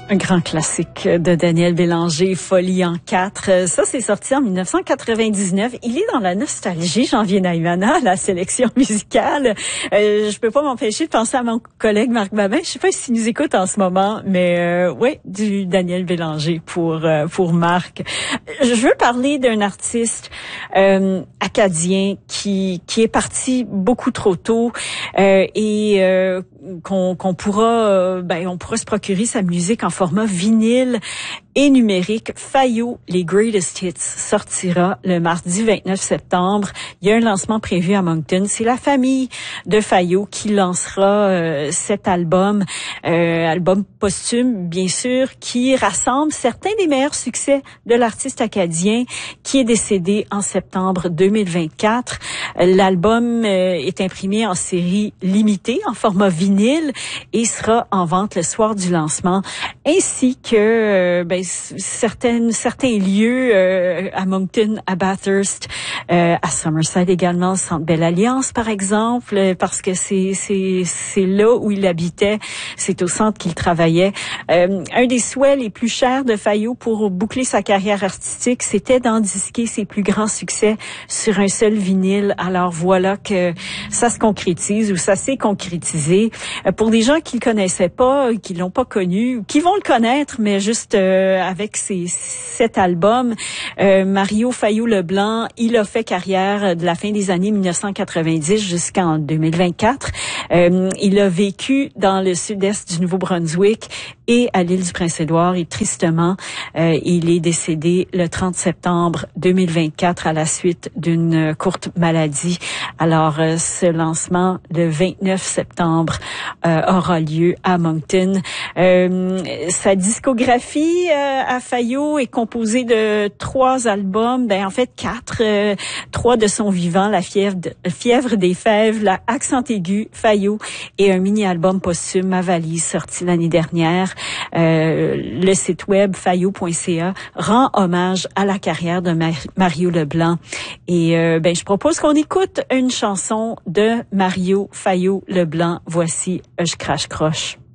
Un grand classique de Daniel Bélanger, Folie en 4. Ça, c'est sorti en 1999. Il est dans la nostalgie, Janvier Naïmana, la sélection musicale. Je peux pas m'empêcher de penser à mon collègue Marc Babin. Je sais pas s'il nous écoute en ce moment, mais oui, du Daniel Bélanger pour Marc. Je veux parler d'un artiste acadien qui est parti beaucoup trop tôt et qu'on pourra on pourra se procurer sa musique en format vinyle et numérique. Fayo, les Greatest Hits, sortira le mardi 29 septembre. Il y a un lancement prévu à Moncton. C'est la famille de Fayo qui lancera cet album posthume, bien sûr, qui rassemble certains des meilleurs succès de l'artiste acadien qui est décédé en septembre 2024. L'album est imprimé en série limitée, en format vinyle, et sera en vente le soir du lancement, ainsi que certains lieux à Moncton, à Bathurst, à Summerside également, Centre Belle Alliance par exemple, parce que c'est là où il habitait, c'est au centre qu'il travaillait. Un des souhaits les plus chers de Fayo pour boucler sa carrière artistique, c'était d'en disquer ses plus grands succès sur un seul vinyle. Alors voilà que ça se concrétise, ou ça s'est concrétisé. Pour des gens qui le connaissaient pas, qui l'ont pas connu, qui vont le connaître, mais juste avec cet album, Mario Fayo Leblanc, il a fait carrière de la fin des années 1990 jusqu'en 2024. Il a vécu dans le sud-est du Nouveau-Brunswick et à l'île du Prince-Édouard, et tristement, il est décédé le 30 septembre 2024 à la suite d'une courte maladie. Alors, ce lancement, le 29 septembre, aura lieu à Moncton. Sa discographie à Fayo est composée de 3 albums, en fait 4, 3 de son vivant, La fièvre des fèves, La accent aigu, Fayo, et un mini-album posthume, Ma valise, sorti l'année dernière. Le site web fayo.ca rend hommage à la carrière de Mario Leblanc. Et je propose qu'on écoute une chanson de Mario Fayo Leblanc. Voici Je crache croche.